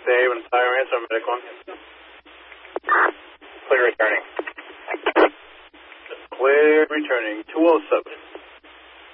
save and fire answer, medic 1. Clear returning. Clear returning, 207.